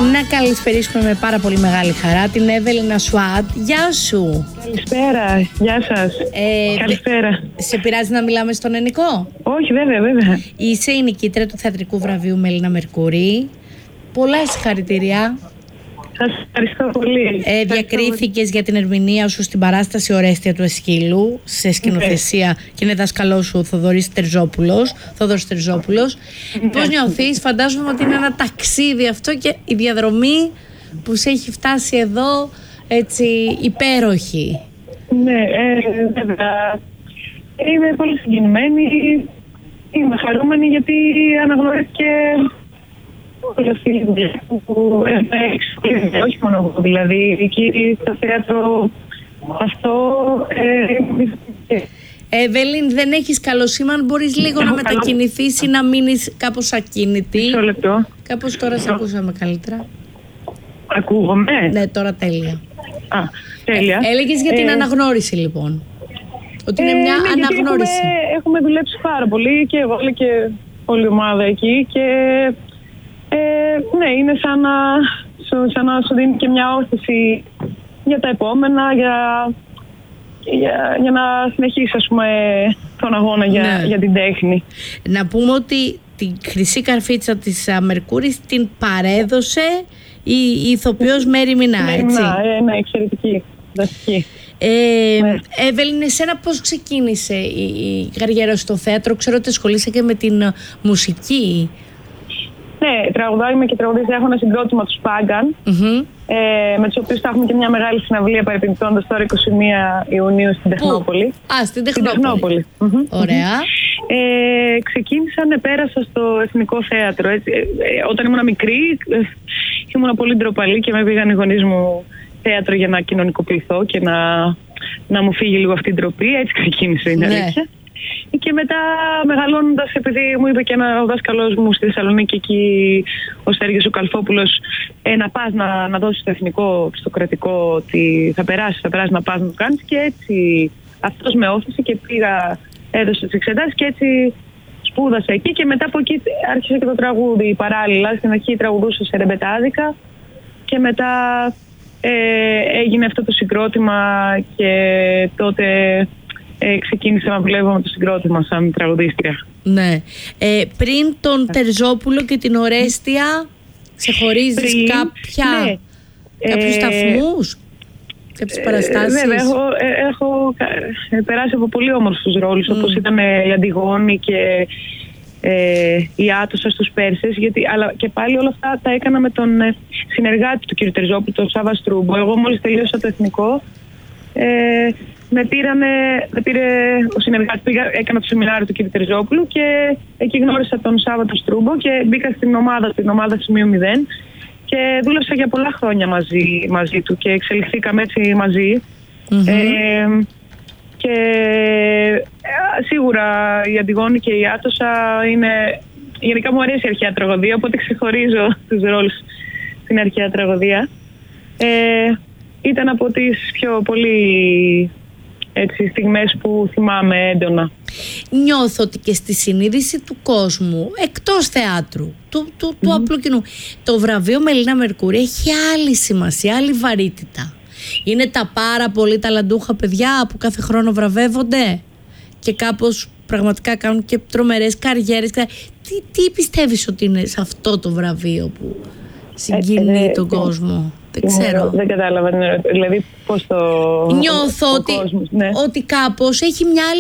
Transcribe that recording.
Να καλησπερίσουμε με πάρα πολύ μεγάλη χαρά την Εύελιν Ασουάτ. Γεια σου. Καλησπέρα, γεια σας. Καλησπέρα. Σε πειράζει να μιλάμε στον ελληνικό? Όχι, βέβαια. Είσαι η νικήτρια του θεατρικού βραβείου Μελίνα Μερκούρη. Πολλά συγχαρητήρια. Σας ευχαριστώ πολύ. Διακρίθηκες για την ερμηνεία σου στην παράσταση Ορέστια του Εσχύλου σε σκηνοθεσία και είναι δάσκαλός σου Θόδωρης Τερζόπουλος. Πώς νιώθεις? Φαντάζομαι ότι είναι ένα ταξίδι αυτό και η διαδρομή που σε έχει φτάσει εδώ έτσι υπέροχη. Ναι, βέβαια. Είμαι πολύ συγκινημένη. Είμαι χαρούμενη γιατί αναγνωρίστηκε όλη αυτή η δουλειά που έχει, όχι μόνο εγώ, δηλαδή εκεί στο θέατρο αυτό. Εύελιν, δεν έχεις καλό σήμα, αν μπορείς λίγο να μετακινηθείς ή να μείνεις κάπως ακίνητη? Μισό λεπτό. Κάπως τώρα σε ακούσαμε καλύτερα. Ακούγομαι? Ναι, τώρα τέλεια. Τέλεια. Έλεγες για την αναγνώριση λοιπόν. Ότι είναι μια αναγνώριση. Έχουμε δουλέψει πάρα πολύ και εγώ αλλά και όλη η ομάδα εκεί και ναι, είναι σαν να σου δίνει και μια όθηση για τα επόμενα, για να συνεχίσει, ας πούμε, τον αγώνα για την τέχνη. Να πούμε ότι την χρυσή καρφίτσα της Μερκούρης την παρέδωσε η ηθοποιός Μέρη Μινά, έτσι. Ναι, εξαιρετική, δαστική. Εύελιν, εσένα πώς ξεκίνησε η καριέρα στο θέατρο? Ξέρω ότι ασχολείσαι και με την μουσική. Ναι, τραγουδάμε και τραγουδίστρια. Έχω ένα συγκρότημα του Σπάγκαν, με τους οποίους θα έχουμε και μια μεγάλη συναυλία παρεπιπτόντως τώρα 21 Ιουνίου στην Τεχνόπολη. Στην Τεχνόπολη. Ωραία. Ξεκίνησα, πέρασα στο Εθνικό Θέατρο. Όταν ήμουν μικρή, ήμουν πολύ ντροπαλή και με πήγαν οι γονείς μου θέατρο για να κοινωνικοποιηθώ και να μου φύγει λίγο αυτή η ντροπή. Έτσι ξεκίνησε, είναι αλήθεια. Και μετά μεγαλώνοντας, επειδή μου είπε και ο δάσκαλός μου στη Θεσσαλονίκη εκεί, ο Σέργιος ο Καλφόπουλος, να πας να δώσεις στο εθνικό, στο κρατικό, ότι θα περάσει να πας να το κάνεις, και έτσι αυτός με όθησε και πήγα, έδωσα τις εξετάσεις και έτσι σπούδασα εκεί και μετά από εκεί άρχισε και το τραγούδι παράλληλα. Στην αρχή τραγουδούσα σε ρεμπετάδικα και μετά έγινε αυτό το συγκρότημα και τότε ξεκίνησα να δουλεύω με το συγκρότημα σαν τραγουδίστρια. Ναι. Πριν τον Τερζόπουλο και την Ορέστια, ξεχωρίζεις κάποιους σταθμούς, κάποιες παραστάσεις? Βέβαια, έχω περάσει από πολύ όμορφους ρόλους, όπως ήταν η Αντιγόνη και η Άτωσα στους Πέρσες, αλλά και πάλι όλα αυτά τα έκανα με τον συνεργάτη του κ. Τερζόπουλου, τον Σάβα Στρούμπο. Εγώ μόλις τελείωσα το εθνικό, με πήρε ο συνεργάτης, έκανα το σεμινάριο του κ. Τερζόπουλου και εκεί γνώρισα τον Σάββατο Στρούμπο και μπήκα στην ομάδα σημείο 0 και δούλεψα για πολλά χρόνια μαζί του και εξελιχθήκαμε έτσι μαζί. Και σίγουρα η Αντιγόνη και η Άτωσα είναι... Γενικά μου αρέσει η αρχαία τραγωδία, οπότε ξεχωρίζω τους ρόλους στην αρχαία τραγωδία. Ήταν από τις πιο πολύ στιγμές που θυμάμαι έντονα. Νιώθω ότι και στη συνείδηση του κόσμου, εκτός θεάτρου, του απλού κοινού, το βραβείο Μελίνα Μερκούρη έχει άλλη σημασία, άλλη βαρύτητα. Είναι τα πάρα πολύ ταλαντούχα παιδιά που κάθε χρόνο βραβεύονται και κάπως πραγματικά κάνουν και τρομερές καριέρες. Τι πιστεύεις ότι είναι σε αυτό το βραβείο που συγκινεί τον κόσμο? Δεν ξέρω. Δεν κατάλαβα. Δηλαδή πώς το... Νιώθω ότι κάπως έχει μια άλλη